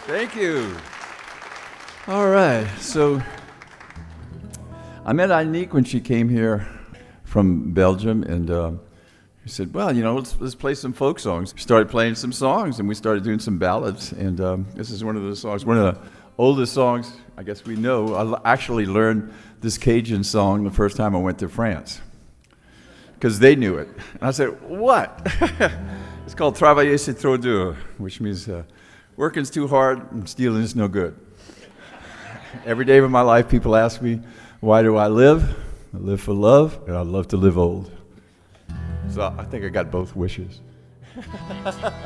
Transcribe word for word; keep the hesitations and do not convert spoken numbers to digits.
Thank you. All right, so I met Anique when she came here from Belgium, and uh, she said, well, you know, let's, let's play some folk songs. We started playing some songs, and we started doing some ballads, and um, this is one of those songs, one of the oldest songs I guess we know. I l- actually learned this Cajun song the first time I went to France, because they knew it. And I said, what? It's called Travailler c'est trop dur, which means uh, working's too hard and stealing is no good. Every day of my life, people ask me, why do I live? I live for love, and I love to live old. So I think I got both wishes.